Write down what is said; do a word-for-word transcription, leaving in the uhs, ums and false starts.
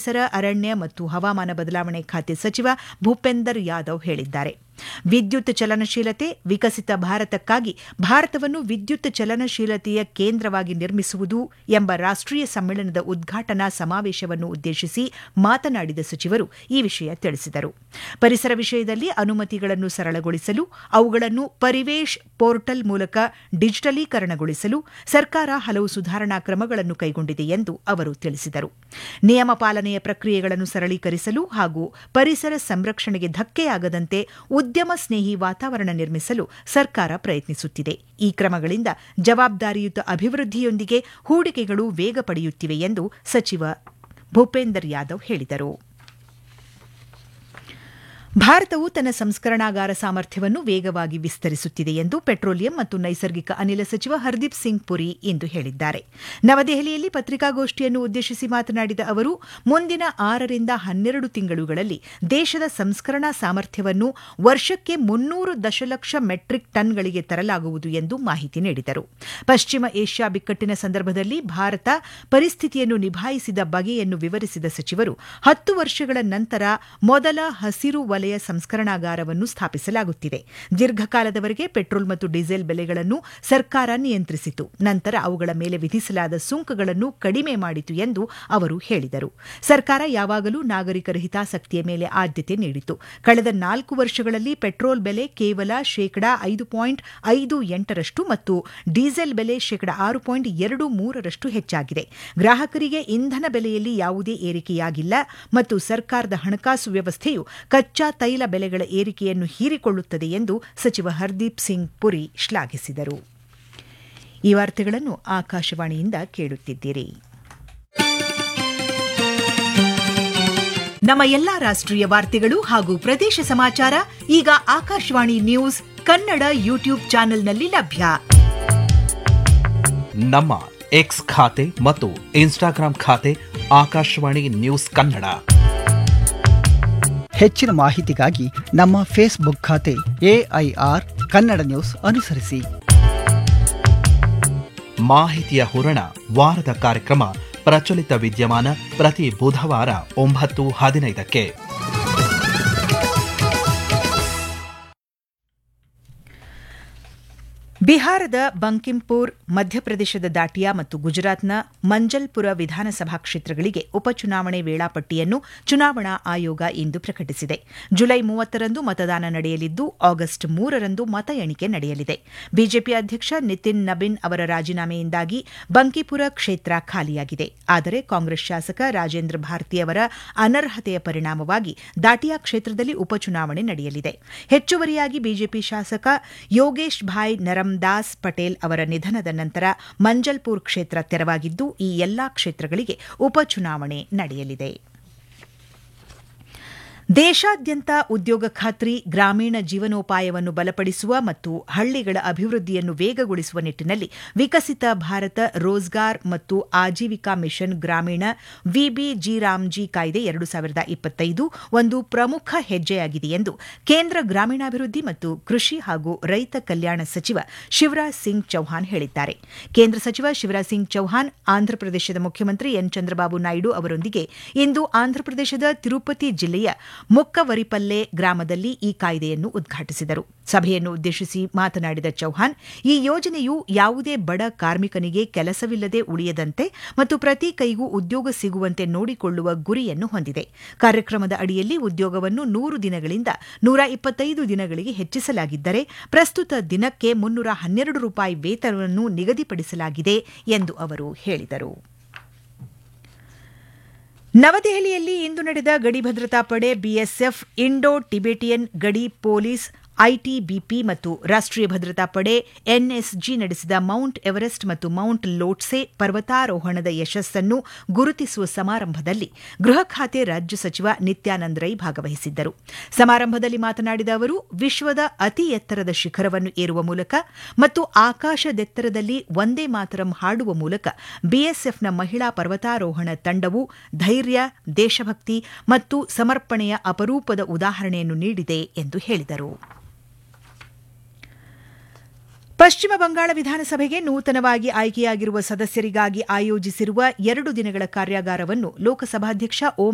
ಪರಿಸರ ಅರಣ್ಯ ಮತ್ತು ಹವಾಮಾನ ಬದಲಾವಣೆ ಖಾತೆ ಸಚಿವ ಭೂಪೇಂದರ್ ಯಾದವ್ ಹೇಳಿದ್ದಾರೆ. ವಿದ್ಯುತ್ ಚಲನಶೀಲತೆ ವಿಕಸಿತ ಭಾರತಕ್ಕಾಗಿ ಭಾರತವನ್ನು ವಿದ್ಯುತ್ ಚಲನಶೀಲತೆಯ ಕೇಂದ್ರವಾಗಿ ನಿರ್ಮಿಸುವುದು ಎಂಬ ರಾಷ್ಟೀಯ ಸಮ್ಮೇಳನದ ಉದ್ಘಾಟನಾ ಸಮಾವೇಶವನ್ನು ಉದ್ದೇಶಿಸಿ ಮಾತನಾಡಿದ ಸಚಿವರು ಈ ವಿಷಯ ತಿಳಿಸಿದರು. ಪರಿಸರ ವಿಷಯದಲ್ಲಿ ಅನುಮತಿಗಳನ್ನು ಸರಳಗೊಳಿಸಲು, ಅವುಗಳನ್ನು ಪರಿವೇಶ್ ಪೋರ್ಟಲ್ ಮೂಲಕ ಡಿಜಿಟಲೀಕರಣಗೊಳಿಸಲು ಸರ್ಕಾರ ಹಲವು ಸುಧಾರಣಾ ಕ್ರಮಗಳನ್ನು ಕೈಗೊಂಡಿದೆ ಎಂದು ಅವರು ತಿಳಿಸಿದರು. ನಿಯಮ ಪಾಲನೆಯ ಪ್ರಕ್ರಿಯೆಗಳನ್ನು ಸರಳೀಕರಿಸಲು ಹಾಗೂ ಪರಿಸರ ಸಂರಕ್ಷಣೆಗೆ ಧಕ್ಕೆಯಾಗದಂತೆ ಉದ್ಯಮ ಸ್ನೇಹಿ ವಾತಾವರಣ ನಿರ್ಮಿಸಲು ಸರ್ಕಾರ ಪ್ರಯತ್ನಿಸುತ್ತಿದೆ. ಈ ಕ್ರಮಗಳಿಂದ ಜವಾಬ್ದಾರಿಯುತ ಅಭಿವೃದ್ಧಿಯೊಂದಿಗೆ ಹೂಡಿಕೆಗಳು ವೇಗ ಪಡೆಯುತ್ತಿವೆ ಎಂದು ಸಚಿವ ಭೂಪೇಂದರ್ ಯಾದವ್ ಹೇಳಿದರು. ಭಾರತವು ತನ್ನ ಸಂಸ್ಕರಣಾಗಾರ ಸಾಮರ್ಥ್ಯವನ್ನು ವೇಗವಾಗಿ ವಿಸ್ತರಿಸುತ್ತಿದೆ ಎಂದು ಪೆಟ್ರೋಲಿಯಂ ಮತ್ತು ನೈಸರ್ಗಿಕ ಅನಿಲ ಸಚಿವ ಹರ್ದೀಪ್ ಸಿಂಗ್ ಪುರಿ ಇಂದು ಹೇಳಿದ್ದಾರೆ. ನವದೆಹಲಿಯಲ್ಲಿ ಪತ್ರಿಕಾಗೋಷ್ಠಿಯನ್ನು ಉದ್ದೇಶಿಸಿ ಮಾತನಾಡಿದ ಅವರು, ಮುಂದಿನ ಆರರಿಂದ ಹನ್ನೆರಡು ತಿಂಗಳುಗಳಲ್ಲಿ ದೇಶದ ಸಂಸ್ಕರಣಾ ಸಾಮರ್ಥ್ಯವನ್ನು ವರ್ಷಕ್ಕೆ ಮುನ್ನೂರು ದಶಲಕ್ಷ ಮೆಟ್ರಿಕ್ ಟನ್ಗಳಿಗೆ ತರಲಾಗುವುದು ಎಂದು ಮಾಹಿತಿ ನೀಡಿದರು. ಪಶ್ಚಿಮ ಏಷ್ಯಾ ಬಿಕ್ಕಟ್ಟಿನ ಸಂದರ್ಭದಲ್ಲಿ ಭಾರತ ಪರಿಸ್ಥಿತಿಯನ್ನು ನಿಭಾಯಿಸಿದ ಬಗೆಯನ್ನು ವಿವರಿಸಿದ ಸಚಿವರು, ಹತ್ತು ವರ್ಷಗಳ ನಂತರ ಮೊದಲ ಹಸಿರು ವಲಯ ಸಂಸ್ಕರಣಾಗಾರವನ್ನು ಸ್ಥಾಪಿಸಲಾಗುತ್ತಿದೆ. ದೀರ್ಘಕಾಲದವರೆಗೆ ಪೆಟ್ರೋಲ್ ಮತ್ತು ಡೀಸೆಲ್ ಬೆಲೆಗಳನ್ನು ಸರ್ಕಾರ ನಿಯಂತ್ರಿಸಿತು. ನಂತರ ಅವುಗಳ ಮೇಲೆ ವಿಧಿಸಲಾದ ಸುಂಕಗಳನ್ನು ಕಡಿಮೆ ಮಾಡಿತು ಎಂದು ಅವರು ಹೇಳಿದರು. ಸರ್ಕಾರ ಯಾವಾಗಲೂ ನಾಗರಿಕರ ಹಿತಾಸಕ್ತಿಯ ಮೇಲೆ ಆದ್ಯತೆ ನೀಡಿತು. ಕಳೆದ ನಾಲ್ಕು ವರ್ಷಗಳಲ್ಲಿ ಪೆಟ್ರೋಲ್ ಬೆಲೆ ಕೇವಲ ಶೇಕಡಾ ಐದು ಪಾಯಿಂಟ್ ಐದು ಎಂಟರಷ್ಟು ಮತ್ತು ಡೀಸೆಲ್ ಬೆಲೆ ಶೇಕಡಾ ಆರು ಪಾಯಿಂಟ್ ಎರಡು ಮೂರರಷ್ಟು ಹೆಚ್ಚಾಗಿದೆ. ಗ್ರಾಹಕರಿಗೆ ಇಂಧನ ಬೆಲೆಯಲ್ಲಿ ಯಾವುದೇ ಏರಿಕೆಯಾಗಿಲ್ಲ ಮತ್ತು ಸರ್ಕಾರದ ಹಣಕಾಸು ವ್ಯವಸ್ಥೆಯು ಕಚ್ಚಾ ತೈಲ ಬೆಲೆಗಳ ಏರಿಕೆಯನ್ನು ಹೀರಿಕೊಳ್ಳುತ್ತದೆ ಎಂದು ಸಚಿವ ಹರ್ದೀಪ್ ಸಿಂಗ್ ಪುರಿ ಶ್ಲಾಘಿಸಿದರು. ಈ ವಾರ್ತೆಗಳನ್ನು ಆಕಾಶವಾಣಿಯಿಂದ ಕೇಳುತ್ತಿದ್ದೀರಿ. ನಮ್ಮ ಎಲ್ಲಾ ರಾಷ್ಟ್ರೀಯ ವಾರ್ತೆಗಳು ಹಾಗೂ ಪ್ರದೇಶ ಸಮಾಚಾರ ಈಗ ಆಕಾಶವಾಣಿ ನ್ಯೂಸ್ ಕನ್ನಡ ಯೂಟ್ಯೂಬ್ ಚಾನೆಲ್ನಲ್ಲಿ ಲಭ್ಯ. ನಮ್ಮ ಎಕ್ಸ್ ಖಾತೆ ಮತ್ತು ಇನ್ಸ್ಟಾಗ್ರಾಂ ಖಾತೆ ಆಕಾಶವಾಣಿ ನ್ಯೂಸ್ ಕನ್ನಡ. ಹೆಚ್ಚಿನ ಮಾಹಿತಿಗಾಗಿ ನಮ್ಮ ಫೇಸ್ಬುಕ್ ಖಾತೆ ಎಐಆರ್ ಕನ್ನಡ ನ್ಯೂಸ್ ಅನುಸರಿಸಿ. ಮಾಹಿತಿಯ ಹೂರಣ ವಾರದ ಕಾರ್ಯಕ್ರಮ ಪ್ರಚಲಿತ ವಿದ್ಯಮಾನ ಪ್ರತಿ ಬುಧವಾರ ಒಂಬತ್ತು ಹದಿನೈದಕ್ಕೆ. ಬಿಹಾರದ ಬಂಕಿಂಪುರ್, ಮಧ್ಯಪ್ರದೇಶದ ದಾಟಿಯಾ ಮತ್ತು ಗುಜರಾತ್ನ ಮಂಜಲ್ಪುರ ವಿಧಾನಸಭಾ ಕ್ಷೇತ್ರಗಳಿಗೆ ಉಪಚುನಾವಣೆ ವೇಳಾಪಟ್ಟಿಯನ್ನು ಚುನಾವಣಾ ಆಯೋಗ ಇಂದು ಪ್ರಕಟಿಸಿದೆ. ಜುಲೈ ಮೂವತ್ತರಂದು ಮತದಾನ ನಡೆಯಲಿದ್ದು ಆಗಸ್ಟ್ ಮೂರರಂದು ಮತ ಎಣಿಕೆ ನಡೆಯಲಿದೆ. ಬಿಜೆಪಿ ಅಧ್ಯಕ್ಷ ನಿತಿನ್ ನಬಿನ್ ಅವರ ರಾಜೀನಾಮೆಯಿಂದಾಗಿ ಬಂಕಿಪುರ ಕ್ಷೇತ್ರ ಖಾಲಿಯಾಗಿದೆ. ಆದರೆ ಕಾಂಗ್ರೆಸ್ ಶಾಸಕ ರಾಜೇಂದ್ರ ಭಾರತಿ ಅವರ ಅನರ್ಹತೆಯ ಪರಿಣಾಮವಾಗಿ ದಾಟಿಯಾ ಕ್ಷೇತ್ರದಲ್ಲಿ ಉಪಚುನಾವಣೆ ನಡೆಯಲಿದೆ. ಹೆಚ್ಚುವರಿಯಾಗಿ ಬಿಜೆಪಿ ಶಾಸಕ ಯೋಗೇಶ್ ಭಾಯ್ ನರಂ ದಾಸ್ ಪಟೇಲ್ ಅವರ ನಿಧನದ ನಂತರ ಮಂಜಲ್ಪುರ್ ಕ್ಷೇತ್ರ ತೆರವಾಗಿದ್ದು ಈ ಎಲ್ಲಾ ಕ್ಷೇತ್ರಗಳಿಗೆ ಉಪಚುನಾವಣೆ ನಡೆಯಲಿದೆ. ದೇಶಾದ್ಯಂತ ಉದ್ಯೋಗ ಖಾತ್ರಿ, ಗ್ರಾಮೀಣ ಜೀವನೋಪಾಯವನ್ನು ಬಲಪಡಿಸುವ ಮತ್ತು ಹಳ್ಳಿಗಳ ಅಭಿವೃದ್ಧಿಯನ್ನು ವೇಗಗೊಳಿಸುವ ನಿಟ್ಟಿನಲ್ಲಿ ವಿಕಸಿತ ಭಾರತ ರೋಜ್ಗಾರ್ ಮತ್ತು ಆಜೀವಿಕಾ ಮಿಷನ್ ಗ್ರಾಮೀಣ ವಿಬಿಜಿ ರಾಮ್ಜಿ ಕಾಯ್ದೆ ಎರಡು ಸಾವಿರದ ಇಪ್ಪತ್ತೈದು ಒಂದು ಪ್ರಮುಖ ಹೆಜ್ಜೆಯಾಗಿದೆ ಎಂದು ಕೇಂದ್ರ ಗ್ರಾಮೀಣಾಭಿವೃದ್ಧಿ ಮತ್ತು ಕೃಷಿ ಹಾಗೂ ರೈತ ಕಲ್ಯಾಣ ಸಚಿವ ಶಿವರಾಜ್ ಸಿಂಗ್ ಚೌಹಾಣ್ ಹೇಳಿದ್ದಾರೆ. ಕೇಂದ್ರ ಸಚಿವ ಶಿವರಾಜ್ ಸಿಂಗ್ ಚೌಹಾಣ್ ಆಂಧ್ರಪ್ರದೇಶದ ಮುಖ್ಯಮಂತ್ರಿ ಎನ್ ಚಂದ್ರಬಾಬು ನಾಯ್ಡು ಅವರೊಂದಿಗೆ ಇಂದು ಆಂಧ್ರಪ್ರದೇಶದ ತಿರುಪತಿ ಜಿಲ್ಲೆಯ ಮುಕ್ಕವರಿಪಲ್ಲೆ ಗ್ರಾಮದಲ್ಲಿ ಈ ಕಾಯ್ದೆಯನ್ನು ಉದ್ಘಾಟಿಸಿದರು. ಸಭೆಯನ್ನು ಉದ್ದೇಶಿಸಿ ಮಾತನಾಡಿದ ಚೌಹಾಣ್, ಈ ಯೋಜನೆಯು ಯಾವುದೇ ಬಡ ಕಾರ್ಮಿಕನಿಗೆ ಕೆಲಸವಿಲ್ಲದೆ ಉಳಿಯದಂತೆ ಮತ್ತು ಪ್ರತಿ ಕೈಗೂ ಉದ್ಯೋಗ ಸಿಗುವಂತೆ ನೋಡಿಕೊಳ್ಳುವ ಗುರಿಯನ್ನು ಹೊಂದಿದೆ. ಕಾರ್ಯಕ್ರಮದ ಅಡಿಯಲ್ಲಿ ಉದ್ಯೋಗವನ್ನು ನೂರು ದಿನಗಳಿಂದ ನೂರ ಇಪ್ಪತ್ತೈದು ದಿನಗಳಿಗೆ ಹೆಚ್ಚಿಸಲಾಗಿದ್ದರೆ ಪ್ರಸ್ತುತ ದಿನಕ್ಕೆ ಮುನ್ನೂರ ಹನ್ನೆರಡು ರೂಪಾಯಿ ವೇತನವನ್ನು ನಿಗದಿಪಡಿಸಲಾಗಿದೆ ಎಂದು ಅವರು ಹೇಳಿದರು. ನವದೆಹಲಿಯಲ್ಲಿ ಇಂದು ನಡೆದ ಗಡಿ ಭದ್ರತಾ ಪಡೆ, ಬಿಎಸ್ಎಫ್, ಇಂಡೋ ಟಿಬೆಟಿಯನ್ ಗಡಿ ಪೊಲೀಸ್, ಐಟಿಬಿಪಿ ಮತ್ತು ರಾಷ್ಟೀಯ ಭದ್ರತಾ ಪಡೆ ಎನ್ಎಸ್ಜಿ ನಡೆಸಿದ ಮೌಂಟ್ ಎವರೆಸ್ಟ್ ಮತ್ತು ಮೌಂಟ್ ಲೋಟ್ಸೆ ಪರ್ವತಾರೋಹಣದ ಯಶಸ್ಸನ್ನು ಗುರುತಿಸುವ ಸಮಾರಂಭದಲ್ಲಿ ಗೃಹ ಖಾತೆ ರಾಜ್ಯ ಸಚಿವ ನಿತ್ಯಾನಂದ್ ರೈ ಭಾಗವಹಿಸಿದ್ದರು. ಸಮಾರಂಭದಲ್ಲಿ ಮಾತನಾಡಿದ ಅವರು, ವಿಶ್ವದ ಅತಿ ಎತ್ತರದ ಶಿಖರವನ್ನು ಏರುವ ಮೂಲಕ ಮತ್ತು ಆಕಾಶದೆತ್ತರದಲ್ಲಿ ವಂದೇ ಮಾತರಂ ಹಾಡುವ ಮೂಲಕ ಬಿಎಸ್ಎಫ್ನ ಮಹಿಳಾ ಪರ್ವತಾರೋಹಣ ತಂಡವು ಧೈರ್ಯ, ದೇಶಭಕ್ತಿ ಮತ್ತು ಸಮರ್ಪಣೆಯ ಅಪರೂಪದ ಉದಾಹರಣೆಯನ್ನು ನೀಡಿದೆ ಎಂದು ಹೇಳಿದರು. ಪಶ್ಚಿಮ ಬಂಗಾಳ ವಿಧಾನಸಭೆಗೆ ನೂತನವಾಗಿ ಆಯ್ಕೆಯಾಗಿರುವ ಸದಸ್ಯರಿಗಾಗಿ ಆಯೋಜಿಸಿರುವ ಎರಡು ದಿನಗಳ ಕಾರ್ಯಾಗಾರವನ್ನು ಲೋಕಸಭಾಧ್ಯಕ್ಷ ಓಂ